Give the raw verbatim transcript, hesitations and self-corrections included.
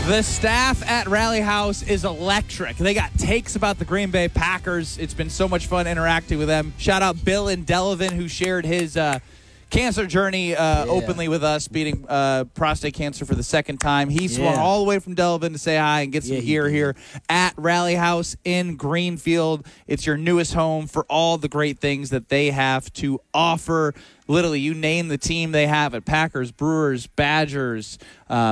The staff at Rally House is electric. They got takes about the Green Bay Packers. It's been so much fun interacting with them. Shout out Bill and Delavan, who shared his uh, cancer journey uh, Yeah. openly with us, beating uh, prostate cancer for the second time. He swung Yeah. all the way from Delavan to say hi and get some Yeah, he gear did. here at Rally House in Greenfield. It's your newest home for all the great things that they have to offer. Literally, you name the team they have it. Packers, Brewers, Badgers, uh,